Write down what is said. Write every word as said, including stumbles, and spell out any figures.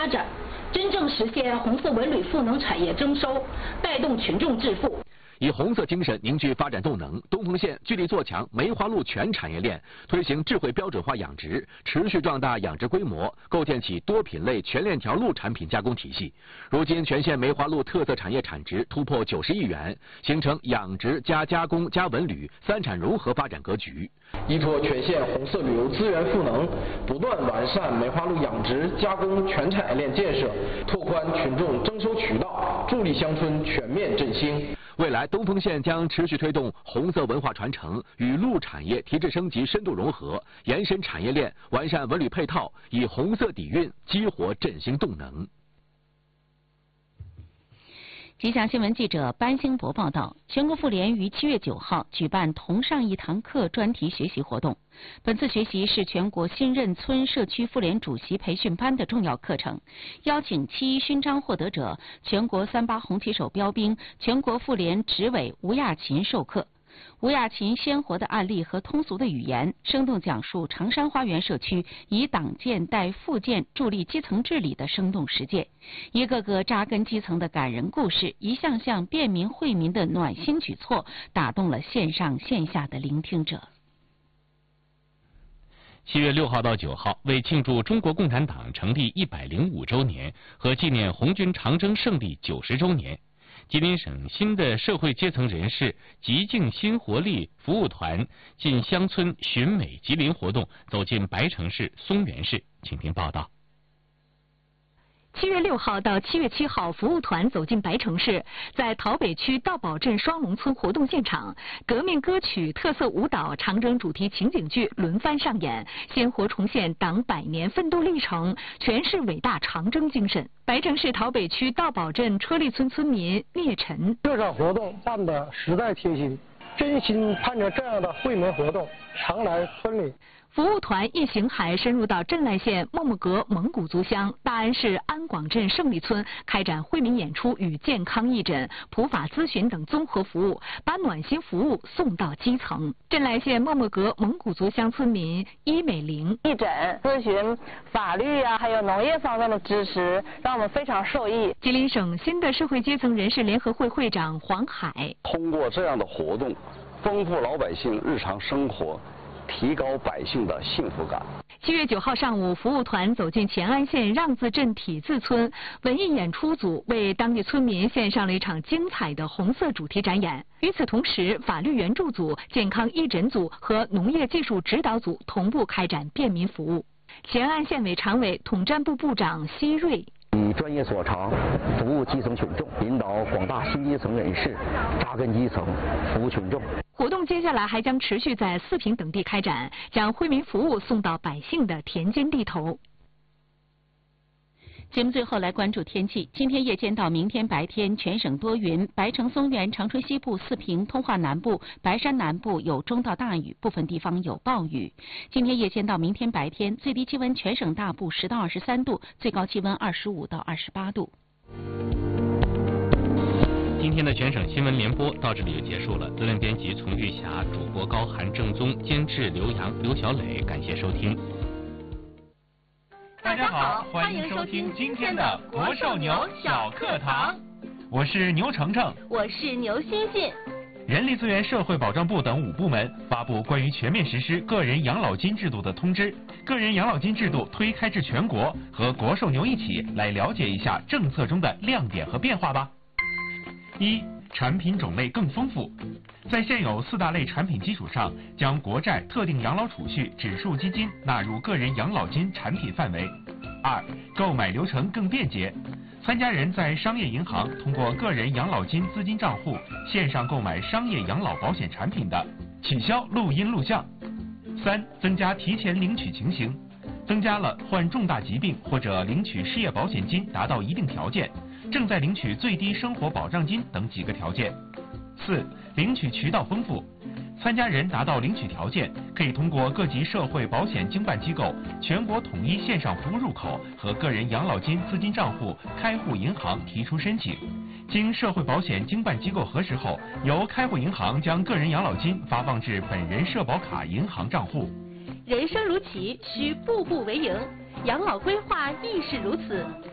发展，真正实现红色文旅赋能产业增收，带动群众致富。 以红色精神凝聚发展动能，东丰县聚力做强梅花鹿全产业链，推行智慧标准化养殖，持续壮大养殖规模，构建起多品类全链条鹿产品加工体系。如今，全县梅花鹿特色产业产值突破九十亿元，形成养殖加加工加文旅三产融合发展格局。 依托全县红色旅游资源赋能，不断完善梅花鹿养殖加工全产业链建设，拓宽群众征收渠道，助力乡村全面振兴。 未来，东丰县将持续推动红色文化传承与鹿产业提质升级深度融合，延伸产业链，完善文旅配套，以红色底蕴激活振兴动能。 吉祥新闻记者班兴博报道，全国妇联于七月九号举办同上一堂课专题学习活动。本次学习是全国新任村社区妇联主席培训班的重要课程，邀请七一勋章获得者、全国三八红旗手标兵、全国妇联执委吴亚琴授课。吴亚琴鲜活的案例和通俗的语言，生动讲述长山花园社区以党建带复建助力基层治理的生动实践，一个个扎根基层的感人故事，一项项便民惠民的暖心举措，打动了线上线下的聆听者。 七月六号到九号，为庆祝中国共产党成立一百零五周年和纪念红军长征胜利九十周年，吉林省新的社会阶层人士吉敬新活力服务团进乡村寻美吉林活动走进白城市松原市，请听报道。 七月六号到七月七号，服务团走进白城市，在陶北区道堡镇双龙村活动现场，革命歌曲、特色舞蹈、长征主题情景剧轮番上演，鲜活重现党百年奋斗历程，诠释伟大长征精神。白城市陶北区道堡镇车立村村民聂晨： 这场活动办得实在贴心，真心盼着这样的惠民活动常来村里。 服务团一行还深入到镇赖县莫木格蒙古族乡大安市安广镇胜利村，开展惠民演出与健康义诊、普法咨询等综合服务，把暖心服务送到基层。镇赖县莫木格蒙古族乡村民伊美玲： 义诊、咨询、法律啊，还有农业方面的知识，让我们非常受益。 吉林省新的社会阶层人士联合会会长黄海： 通过这样的活动，丰富老百姓日常生活，提高百姓的幸福感。 七月九号上午，服务团走进乾安县让自镇体字村，文艺演出组为当地村民献上了一场精彩的红色主题展演。与此同时，法律援助组、健康义诊组和农业技术指导组同步开展便民服务。乾安县委常委、统战部部长奚瑞： 以专业所长，服务基层群众，引导广大新阶层人士扎根基层，服务群众。 活动接下来还将持续在四平等地开展，将惠民服务送到百姓的田间地头。 节目最后来关注天气。今天夜间到明天白天，全省多云，白城、松原、长春西部、四平、通化南部、白山南部有中到大雨，部分地方有暴雨。今天夜间到明天白天，最低气温全省大部十到二十三度，最高气温二十五到二十八度。 今天的全省新闻联播到这里就结束了。责任编辑丛玉霞，主播高寒、正宗，监制刘洋、刘小磊，感谢收听。 大家好，欢迎收听今天的国寿牛小课堂。我是牛程程， 我是牛欣欣。 人力资源社会保障部等五部门发布关于全面实施个人养老金制度的通知，个人养老金制度推开至全国，和国寿牛一起来了解一下政策中的亮点和变化吧。一、产品种类更丰富，在现有四大类产品基础上，将国债、特定养老储蓄、指数基金纳入个人养老金产品范围。二、购买流程更便捷，参加人在商业银行通过个人养老金资金账户线上购买商业养老保险产品的，取消录音录像。三、增加提前领取情形，增加了患重大疾病或者领取失业保险金达到一定条件，正在领取最低生活保障金等几个条件。四、领取渠道丰富，参加人达到领取条件，可以通过各级社会保险经办机构全国统一线上服务入口和个人养老金资金账户开户银行提出申请，经社会保险经办机构核实后，由开户银行将个人养老金发放至本人社保卡银行账户。 人生如棋，需步步为营，养老规划亦是如此。